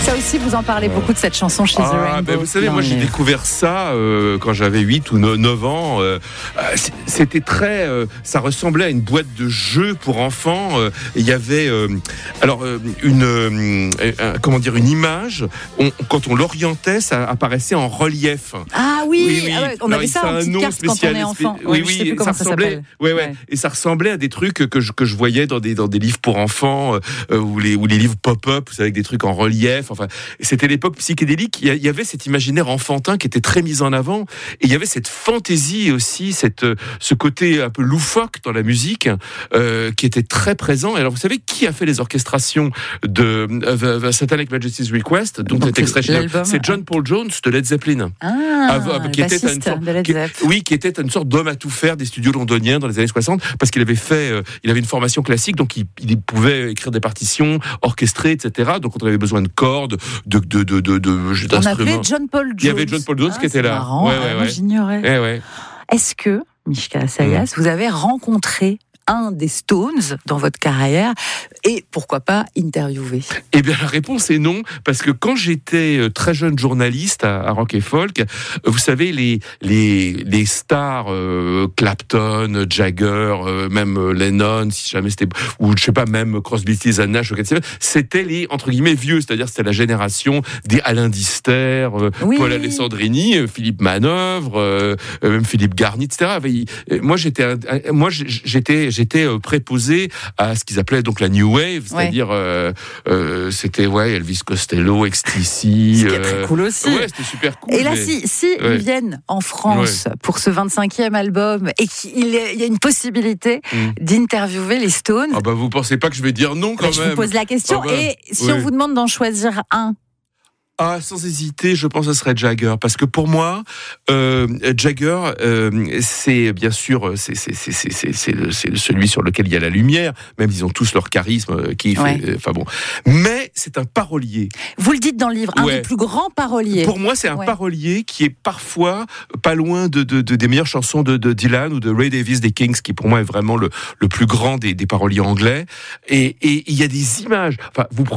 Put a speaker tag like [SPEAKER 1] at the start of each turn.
[SPEAKER 1] Ça aussi, vous en parlez beaucoup de cette chanson chez The Rainbow.
[SPEAKER 2] Vous savez, moi j'ai découvert ça quand j'avais 8 ou 9 ans. C'était très... ça ressemblait à une boîte de jeux pour enfants. Il y avait une image. Quand on l'orientait, ça apparaissait en relief.
[SPEAKER 1] Ah oui. Ah ouais, on avait ça en petite carte quand on est enfant.
[SPEAKER 2] Oui, ça ressemblait. Ouais. Et ça ressemblait à des trucs que je voyais dans des livres pour enfants ou les livres pop-up, vous savez, avec des trucs en relief. Enfin, c'était l'époque psychédélique. Il y avait cet imaginaire enfantin qui était très mis en avant, et il y avait cette fantaisie aussi, ce côté un peu loufoque dans la musique qui était très présent. Et alors, vous savez qui a fait les orchestrations de The Satanic Majesty's Request, donc cet extrait, c'est John Paul Jones de Led Zeppelin, qui était une sorte d'homme à tout faire des studios londoniens dans les années 60, parce qu'il avait une formation classique, donc il pouvait écrire des partitions, orchestrer, etc. Donc on avait besoin de cordes, d'instruments.
[SPEAKER 1] On appelait John Paul Jones.
[SPEAKER 2] Il y avait John Paul Jones qui était là.
[SPEAKER 1] Marrant, moi j'ignorais. Est-ce que, Mishka Assayas, vous avez rencontré un des Stones dans votre carrière et pourquoi pas interviewé?
[SPEAKER 2] Eh bien, la réponse est non, parce que quand j'étais très jeune journaliste à Rock et Folk, vous savez, les stars, Clapton, Jagger, même Lennon, si jamais c'était, ou je sais pas, même Crosby, Stills and Nash, c'était les, entre guillemets, vieux, c'est-à-dire c'était la génération des Alain Dister, Paul Alessandrini, Philippe Manœuvre, même Philippe Garny, etc. Moi, j'étais préposé à ce qu'ils appelaient donc la New Wave, c'est-à-dire c'était Elvis Costello, XTC.
[SPEAKER 1] C'était très cool aussi.
[SPEAKER 2] C'était super cool.
[SPEAKER 1] Et là, si ils viennent en France pour ce 25e album et qu'il y a une possibilité d'interviewer les Stones.
[SPEAKER 2] Vous pensez pas que je vais dire non quand même?
[SPEAKER 1] Je vous pose la question. Et si on vous demande d'en choisir un?
[SPEAKER 2] Sans hésiter, je pense que ce serait Jagger, parce que pour moi, Jagger, c'est bien sûr, c'est celui sur lequel il y a la lumière, même ils ont tous leur charisme mais c'est un parolier.
[SPEAKER 1] Vous le dites dans le livre, un des plus grands paroliers.
[SPEAKER 2] Pour moi, c'est un parolier qui est parfois pas loin des meilleures chansons de Dylan ou de Ray Davies des Kings, qui pour moi est vraiment le plus grand des paroliers anglais. Et il y a des images. Enfin, vous